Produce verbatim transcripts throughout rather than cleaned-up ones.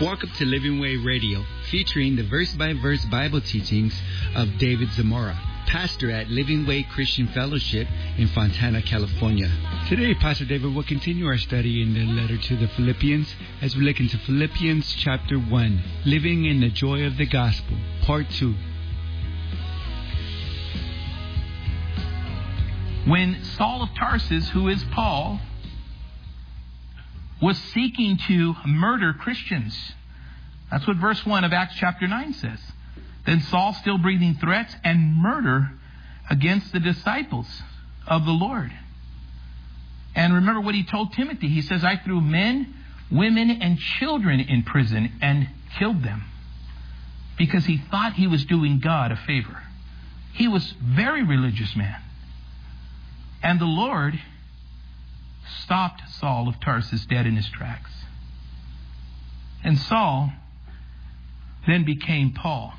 Walk up to Living Way Radio, featuring the verse-by-verse Bible teachings of David Zamora, pastor at Living Way Christian Fellowship in Fontana, California. Today, Pastor David will continue our study in the letter to the Philippians as we look into Philippians chapter one, Living in the Joy of the Gospel, part two. When Saul of Tarsus, who is Paul, was seeking to murder Christians. That's what verse one of Acts chapter nine says. Then Saul, still breathing threats and murder against the disciples of the Lord. And remember what he told Timothy. He says, I threw men, women, and children in prison and killed them because he thought he was doing God a favor. He was a very religious man. And the Lord stopped Saul of Tarsus dead in his tracks. And Saul then became Paul.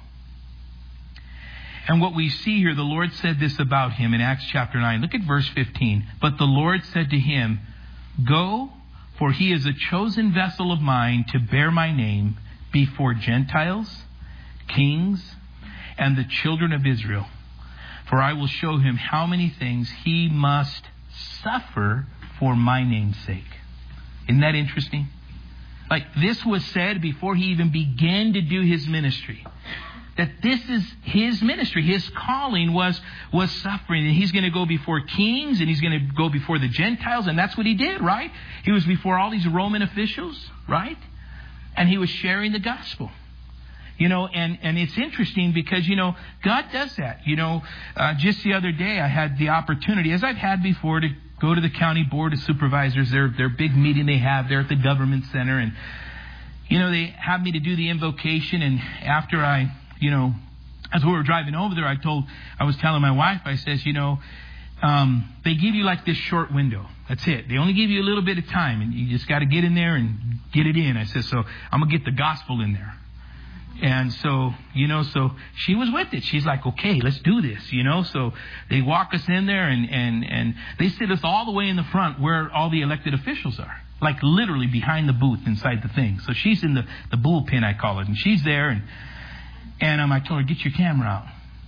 And what we see here, the Lord said this about him in Acts chapter nine. Look at verse fifteen. But the Lord said to him, Go, for he is a chosen vessel of mine to bear my name before Gentiles, kings, and the children of Israel. For I will show him how many things he must suffer for my name's sake. Isn't that interesting? Like, this was said before he even began to do his ministry. That this is his ministry. His calling was, was suffering. And he's going to go before kings and he's going to go before the Gentiles. And that's what he did, right? He was before all these Roman officials, right? And he was sharing the gospel. You know, and, and it's interesting because, you know, God does that. You know, uh, just the other day I had the opportunity, as I've had before, to go to the county board of supervisors, their, their big meeting they have there at the government center. And, you know, they have me to do the invocation. And after I, you know, as we were driving over there, I told, I was telling my wife, I says, you know, um, they give you like this short window. That's it. They only give you a little bit of time and you just got to get in there and get it in. I said, so I'm going to get the gospel in there. And so, you know, so she was with it. She's like, okay, let's do this, you know. So they walk us in there and, and, and they sit us all the way in the front where all the elected officials are. Like literally behind the booth inside the thing. So she's in the, the bullpen, I call it. And she's there. And, and um, I told her, get your camera out.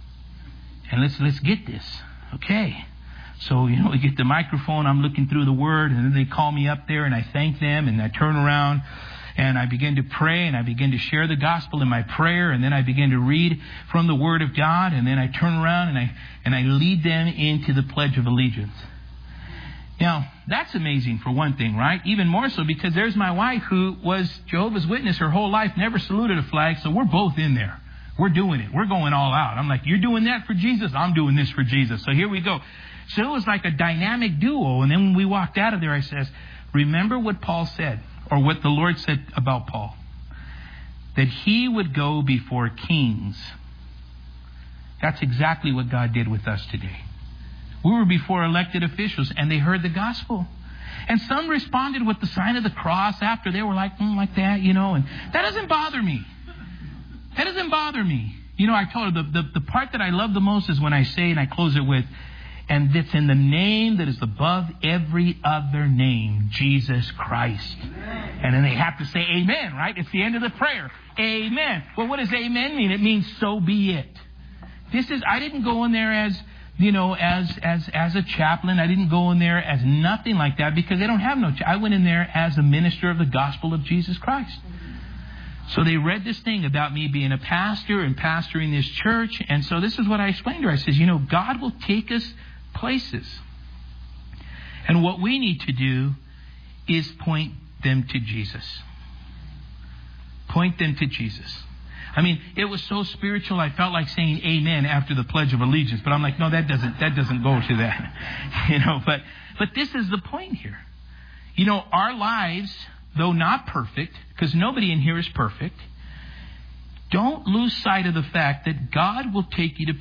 And let's let's get this. Okay. So, you know, we get the microphone. I'm looking through the word. And then they call me up there and I thank them. And I turn around. And I begin to pray and I begin to share the gospel in my prayer. And then I begin to read from the Word of God. And then I turn around and I and I lead them into the Pledge of Allegiance. Now, that's amazing for one thing, right? Even more so because there's my wife who was Jehovah's Witness her whole life, never saluted a flag. So we're both in there. We're doing it. We're going all out. I'm like, you're doing that for Jesus? I'm doing this for Jesus. So here we go. So it was like a dynamic duo. And then when we walked out of there, I says, remember what Paul said. Or what the Lord said about Paul. That he would go before kings. That's exactly what God did with us today. We were before elected officials and they heard the gospel. And some responded with the sign of the cross after. They were like, mm, like that, you know. And that doesn't bother me. That doesn't bother me. You know, I told her the, the, the part that I love the most is when I say, and I close it with, and it's in the name that is above every other name, Jesus Christ. Amen. And then they have to say amen, right? It's the end of the prayer. Amen. Well, what does amen mean? It means so be it. This is, I didn't go in there as, you know, as, as, as a chaplain. I didn't go in there as nothing like that because they don't have no, I went in there as a minister of the gospel of Jesus Christ. So they read this thing about me being a pastor and pastoring this church. And so this is what I explained to her. I says, you know, God will take us places. And what we need to do is point them to Jesus. Point them to Jesus. I mean, it was so spiritual, I felt like saying amen after the Pledge of Allegiance. But I'm like, no, that doesn't that doesn't go to that. You know, but but this is the point here. You know, our lives, though not perfect, because nobody in here is perfect, don't lose sight of the fact that God will take you to